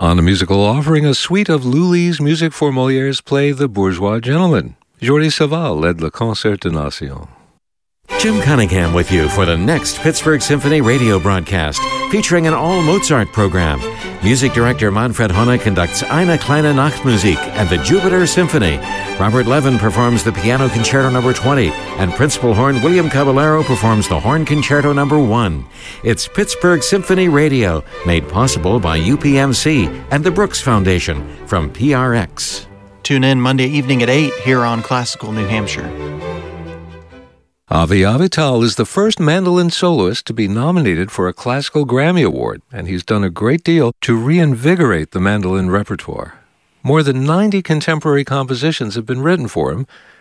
On the musical offering, a suite of Lully's music for Molière's play The Bourgeois Gentleman. Jordi Savall led Le Concert de Nation. Jim Cunningham with you for the next Pittsburgh Symphony radio broadcast, featuring an all-Mozart program. Music director Manfred Hohne conducts Eine kleine Nachtmusik and the Jupiter Symphony. Robert Levin performs the Piano Concerto No. 20, and Principal Horn William Caballero performs the Horn Concerto No. 1. It's Pittsburgh Symphony Radio, made possible by UPMC and the Brooks Foundation from PRX. Tune in Monday evening at 8 here on Classical New Hampshire. Avi Avital is the first mandolin soloist to be nominated for a Classical Grammy Award, and he's done a great deal to reinvigorate the mandolin repertoire. More than 90 contemporary compositions have been written for him,